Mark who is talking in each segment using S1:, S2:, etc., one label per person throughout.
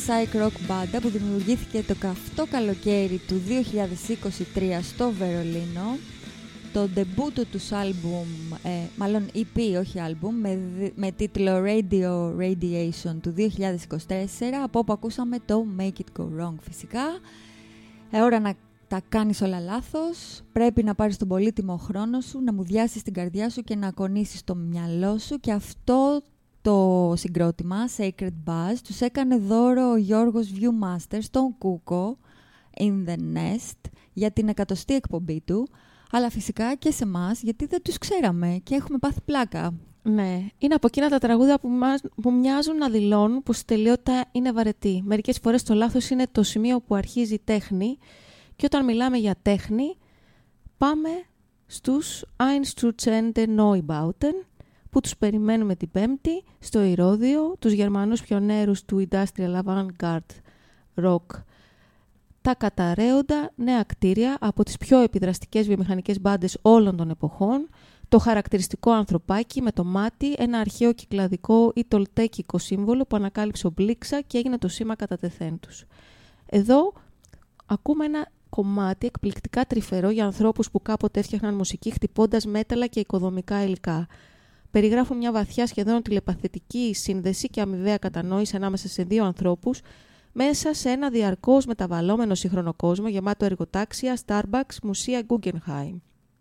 S1: psych rock μπάντα που δημιουργήθηκε το καυτό καλοκαίρι του 2023 στο Βερολίνο. Το ντεμπούτο τους άλμπουμ, μάλλον EP, όχι άλμπουμ, με τίτλο Radio Radiation του 2024, από όπου ακούσαμε το Make It Go Wrong φυσικά. Ώρα να τα κάνεις όλα λάθος, πρέπει να πάρεις τον πολύτιμο χρόνο σου, να μουδιάσεις την καρδιά σου και να ακονίσεις το μυαλό σου, και αυτό το συγκρότημα, Sacred Buzz, τους έκανε δώρο ο Γιώργος Viewmaster στον Κούκο, In The Nest, για την 100η εκπομπή του, αλλά φυσικά και σε εμάς, γιατί δεν τους ξέραμε και έχουμε πάθει πλάκα.
S2: Ναι, είναι από εκείνα τα τραγούδια που μοιάζουν να δηλώνουν πως στη τελειότητα είναι βαρετή. Μερικές φορές το λάθος είναι το σημείο που αρχίζει η τέχνη, και όταν μιλάμε για τέχνη, πάμε στους Einstürzende Neubauten, που τους περιμένουμε την Πέμπτη στο Ηρώδειο, τους Γερμανούς πιονέρους του Industrial Avant-Garde Rock. Τα καταραίοντα νέα κτίρια από τις πιο επιδραστικές βιομηχανικές μπάντες όλων των εποχών, το χαρακτηριστικό ανθρωπάκι με το μάτι, ένα αρχαίο κυκλαδικό ή τολτέκικο σύμβολο που ανακάλυψε ο Μπλίξα και έγινε το σήμα κατά τεθέν τους. Εδώ ακούμε ένα κομμάτι εκπληκτικά τρυφερό για ανθρώπους που κάποτε έφτιαχναν μουσική χτυπώντας μέταλλα και οικοδομικά υλικά. Περιγράφουν μια βαθιά, σχεδόν τηλεπαθητική σύνδεση και αμοιβαία κατανόηση ανάμεσα σε δύο ανθρώπους, μέσα σε ένα διαρκώς μεταβαλλόμενο σύγχρονο κόσμο γεμάτο εργοτάξια, Starbucks, μουσεία Guggenheim.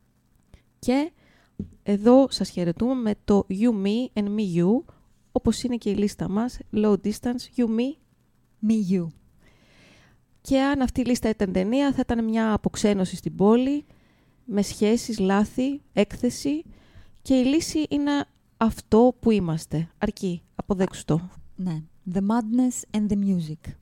S2: Και εδώ σας χαιρετούμε με το You Me and Me You, όπως είναι και η λίστα μας, Low Distance, You Me,
S1: Me You.
S2: Και αν αυτή η λίστα ήταν ταινία, θα ήταν μια αποξένωση στην πόλη, με σχέσεις, λάθη, έκθεση, και η λύση είναι αυτό που είμαστε. Αρκεί, αποδέξου το.
S1: Ναι. The madness and the music.